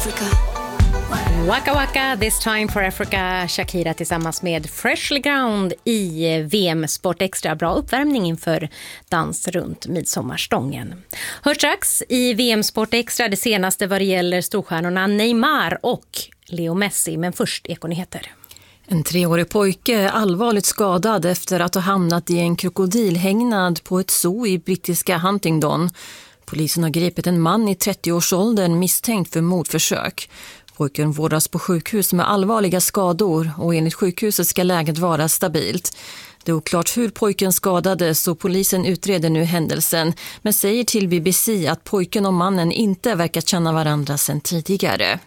Africa. Waka Waka, This Time for Africa. Shakira tillsammans med Freshly Ground i VM Sport Extra. Bra uppvärmning inför dans runt midsommarstången. Hör strax i VM Sport Extra det senaste vad det gäller storstjärnorna Neymar och Leo Messi. Men först ekonyheter. En 3-årig pojke är allvarligt skadad efter att ha hamnat i en krokodilhägnad på ett zoo i brittiska Huntingdon. Polisen har gripit en man i 30-årsåldern misstänkt för mordförsök. Pojken vårdas på sjukhus med allvarliga skador och enligt sjukhuset ska läget vara stabilt. Det är oklart hur pojken skadades och polisen utreder nu händelsen men säger till BBC att pojken och mannen inte verkar känna varandra sedan tidigare.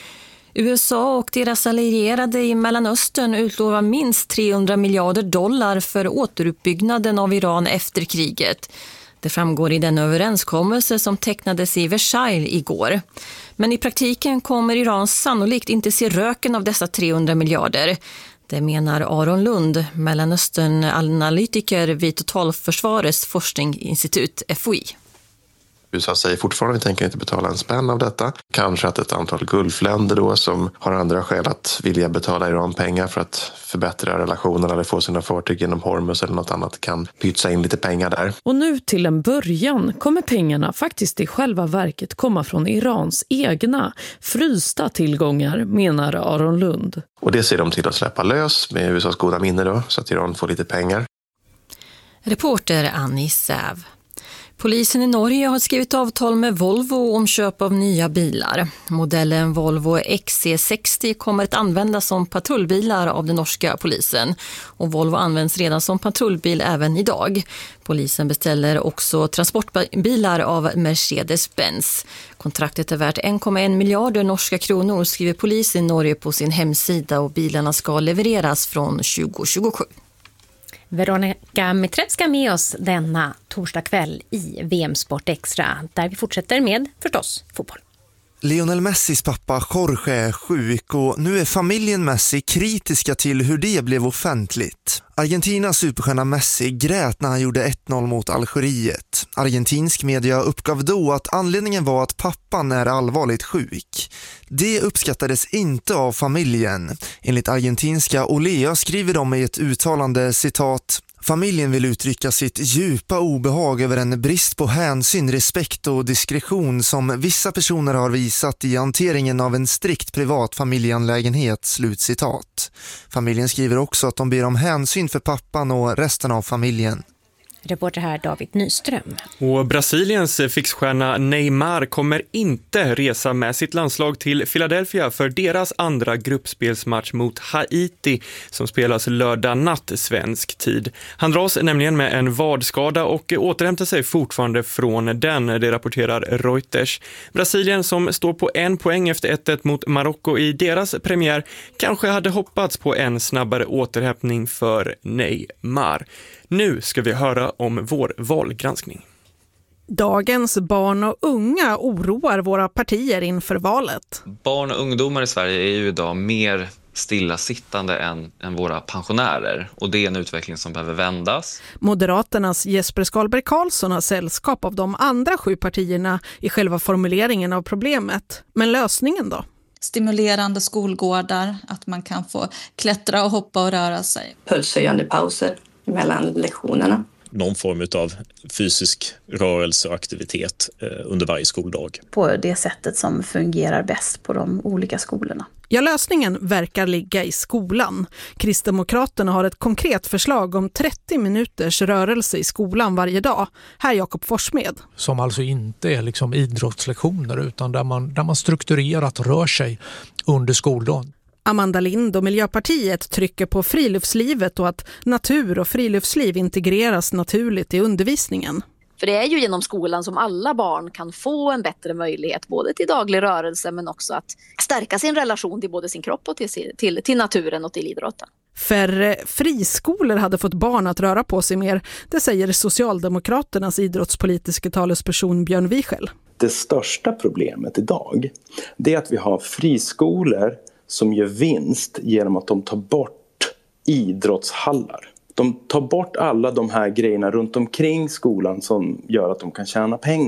USA och deras allierade i Mellanöstern utlovar minst $300 miljarder för återuppbyggnaden av Iran efter kriget. Det framgår i den överenskommelse som tecknades i Versailles igår. Men i praktiken kommer Iran sannolikt inte se röken av dessa 300 miljarder. Det menar Aron Lund, Mellanöstern-analytiker vid Totalförsvarets forskningsinstitut FOI. USA säger fortfarande att vi tänker inte betala en spänn av detta. Kanske att ett antal gulfländer då som har andra skäl att vilja betala Iran pengar för att förbättra relationerna eller få sina fartyg genom Hormuz eller något annat kan pytsa in lite pengar där. Och nu till en början kommer pengarna faktiskt i själva verket komma från Irans egna frysta tillgångar, menar Aron Lund. Och det ser de till att släppa lös med USAs goda minne då så att Iran får lite pengar. Reporter Annie Säv. Polisen i Norge har skrivit avtal med Volvo om köp av nya bilar. Modellen Volvo XC60 kommer att användas som patrullbilar av den norska polisen. Och Volvo används redan som patrullbil även idag. Polisen beställer också transportbilar av Mercedes-Benz. Kontraktet är värt 1,1 miljarder norska kronor, skriver polisen i Norge på sin hemsida och bilarna ska levereras från 2027. Veronica Mitrevska med oss denna torsdag kväll i VM Sport Extra där vi fortsätter med förstås fotboll. Lionel Messis pappa Jorge är sjuk och nu är familjen Messi kritiska till hur det blev offentligt. Argentinas superstjärna Messi grät när han gjorde 1-0 mot Algeriet. Argentinsk media uppgav då att anledningen var att pappan är allvarligt sjuk. Det uppskattades inte av familjen. Enligt argentinska Olea skriver de i ett uttalande citat: familjen vill uttrycka sitt djupa obehag över en brist på hänsyn, respekt och diskretion som vissa personer har visat i hanteringen av en strikt privat familjeanlägenhet, slutcitat. Familjen skriver också att de ber om hänsyn för pappan och resten av familjen. Reporter här David Nyström. Och Brasiliens fixstjärna Neymar kommer inte resa med sitt landslag till Philadelphia för deras andra gruppspelsmatch mot Haiti som spelas lördag natt svensk tid. Han dras nämligen med en vadskada och återhämtar sig fortfarande från den, det rapporterar Reuters. Brasilien som står på 1 poäng efter 1-1 mot Marocko i deras premiär kanske hade hoppats på en snabbare återhämtning för Neymar. Nu ska vi höra om vår valgranskning. Dagens barn och unga oroar våra partier inför valet. Barn och ungdomar i Sverige är ju idag mer stillasittande än våra pensionärer. Och det är en utveckling som behöver vändas. Moderaternas Jesper Skalberg Karlsson har sällskap av de andra 7 partierna i själva formuleringen av problemet. Men lösningen då? Stimulerande skolgårdar, att man kan få klättra och hoppa och röra sig. Pulshöjande pauser mellan lektionerna. Någon form av fysisk rörelse och aktivitet under varje skoldag. På det sättet som fungerar bäst på de olika skolorna. Ja, lösningen verkar ligga i skolan. Kristdemokraterna har ett konkret förslag om 30 minuters rörelse i skolan varje dag. Här Jakob Forsmed. Som alltså inte är liksom idrottslektioner utan där man strukturerat rör sig under skoldagen. Amanda Lind och Miljöpartiet trycker på friluftslivet och att natur och friluftsliv integreras naturligt i undervisningen. För det är ju genom skolan som alla barn kan få en bättre möjlighet både till daglig rörelse men också att stärka sin relation till både sin kropp och till naturen och till idrotten. Färre friskolor hade fått barn att röra på sig mer, det säger Socialdemokraternas idrottspolitiska talesperson Björn Wiechel. Det största problemet idag det är att vi har friskolor som gör vinst genom att de tar bort idrottshallar. De tar bort alla de här grejerna runt omkring skolan som gör att de kan tjäna pengar.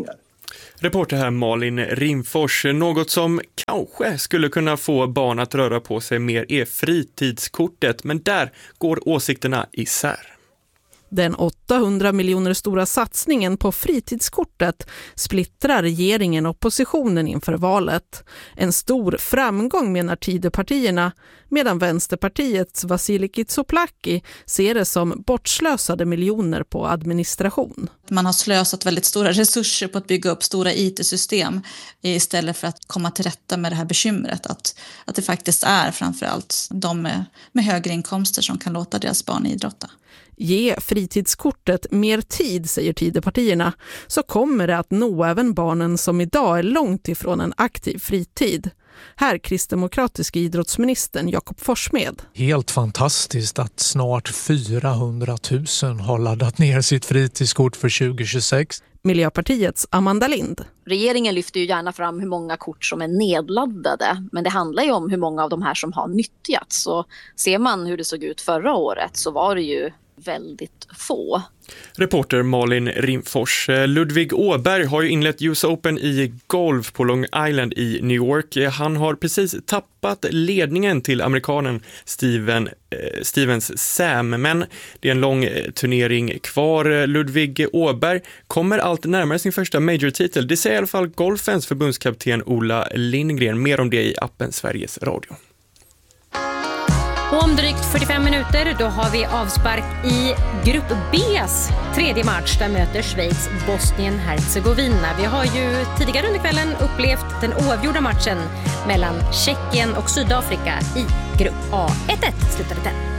Reporter här Malin Rimfors. Något som kanske skulle kunna få barn att röra på sig mer är fritidskortet, men där går åsikterna isär. Den 800 miljoner stora satsningen på fritidskortet splittrar regeringen och oppositionen inför valet. En stor framgång menar Tidöpartierna, medan Vänsterpartiets Vasilij Kitsoplaki ser det som bortslösade miljoner på administration. Man har slösat väldigt stora resurser på att bygga upp stora IT-system istället för att komma till rätta med det här bekymret. Att det faktiskt är framförallt de med högre inkomster som kan låta deras barn idrotta. Ge fritidskortet mer tid, säger Tidöpartierna, så kommer det att nå även barnen som idag är långt ifrån en aktiv fritid. Här kristdemokratiska idrottsministern Jakob Forssmed. Helt fantastiskt att snart 400 000 har laddat ner sitt fritidskort för 2026. Miljöpartiets Amanda Lind. Regeringen lyfter ju gärna fram hur många kort som är nedladdade, men det handlar ju om hur många av de här som har nyttjats. Så ser man hur det såg ut förra året så var det ju väldigt få. Reporter Malin Rimfors. Ludvig Åberg har ju inlett US Open i golf på Long Island i New York. Han har precis tappat ledningen till amerikanen Stevens Sam, men det är en lång turnering kvar. Ludvig Åberg kommer allt närmare sin första major-titel. Det säger i alla fall golfens förbundskapten Ola Lindgren. Mer om det i appen Sveriges Radio. Och om drygt 45 minuter då har vi avspark i Grupp B:s tredje match. Där möter Schweiz Bosnien-Hercegovina. Vi har ju tidigare under kvällen upplevt den oavgjorda matchen mellan Tjeckien och Sydafrika i Grupp A. 1-1 slutade den.